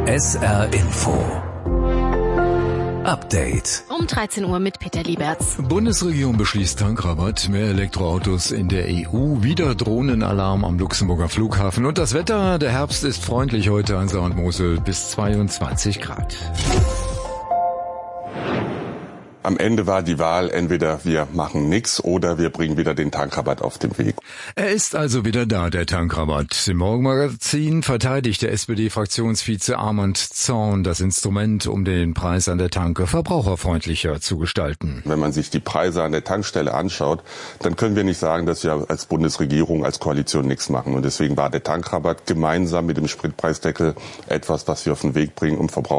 SR Info Update. Um 13 Uhr mit Peter Lieberts. Bundesregierung beschließt Tankrabatt, mehr Elektroautos in der EU, wieder Drohnenalarm am Luxemburger Flughafen und das Wetter, der Herbst ist freundlich heute an Saar und Mosel bis 22 Grad. Am Ende war die Wahl, entweder wir machen nichts oder wir bringen wieder den Tankrabatt auf den Weg. Er ist also wieder da, der Tankrabatt. Im Morgenmagazin verteidigt der SPD-Fraktionsvize Armand Zorn das Instrument, um den Preis an der Tanke verbraucherfreundlicher zu gestalten. Wenn man sich die Preise an der Tankstelle anschaut, dann können wir nicht sagen, dass wir als Bundesregierung, als Koalition nichts machen. Und deswegen war der Tankrabatt gemeinsam mit dem Spritpreisdeckel etwas, was wir auf den Weg bringen, um Verbraucher